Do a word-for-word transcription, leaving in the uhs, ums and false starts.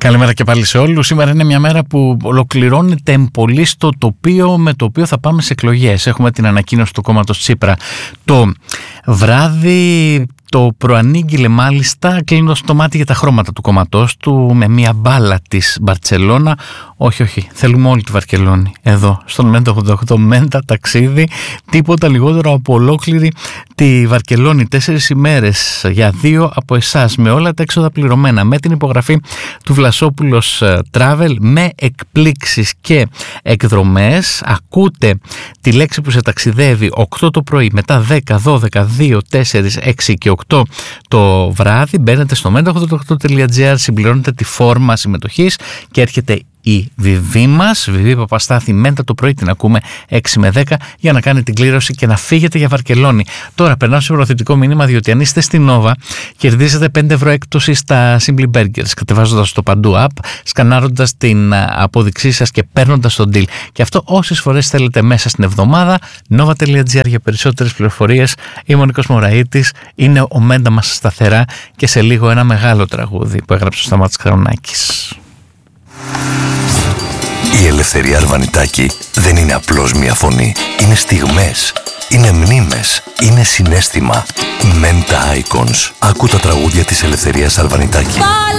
Καλημέρα και πάλι σε όλους. Σήμερα είναι μια μέρα που ολοκληρώνεται εμπολή στο τοπίο με το οποίο θα πάμε σε εκλογές. Έχουμε την ανακοίνωση του κόμματος Τσίπρα το βράδυ. Το προανήγγειλε μάλιστα κλείνοντας το μάτι για τα χρώματα του κόμματός του με μια μπάλα της Μπαρτσελώνα. Όχι, όχι, θέλουμε όλη τη Βαρκελόνη εδώ στον Μέντα ογδόντα οκτώ, Μέντα ταξίδι, τίποτα λιγότερο από ολόκληρη τη Βαρκελόνη. Τέσσερις ημέρες για δύο από εσάς, με όλα τα έξοδα πληρωμένα, με την υπογραφή του Βλασόπουλος Travel, με εκπλήξεις και εκδρομές. Ακούτε τη λέξη που σε ταξιδεύει οκτώ το πρωί, μετά δέκα, δώδεκα, δύο, τέσσερα, έξι και οκτώ το βράδυ. Μπαίνετε στο μέντα ογδόντα οκτώ τελεία τζι άρ, συμπληρώνετε τη φόρμα συμμετοχής και έρχεται η Βιβί μας, Βιβί Παπαστάθη, Μέντα το πρωί, την ακούμε έξι με δέκα, για να κάνει την κλήρωση και να φύγετε για Βαρκελόνη. Τώρα περνάω σε προωθητικό μήνυμα, διότι αν είστε στη Νόβα κερδίζετε πέντε ευρώ έκπτωση στα Simply Burgers, κατεβάζοντας το παντού app, σκανάροντας την απόδειξή σας και παίρνοντας τον deal. Και αυτό όσες φορές θέλετε μέσα στην εβδομάδα. νόβα τελεία τζι άρ για περισσότερες πληροφορίες. Είμαι ο Νίκος Μωραΐτης, είναι ο Μέντα μας σταθερά και σε λίγο ένα μεγάλο τραγούδι που έγραψε ο Σταμάτης Καρονάκης. Η Ελευθερία Αρβανιτάκη δεν είναι απλώς μια φωνή. Είναι στιγμές, είναι μνήμες, είναι συναίσθημα. Menta Icons. Άκου τα τραγούδια της Ελευθερίας Αρβανιτάκη.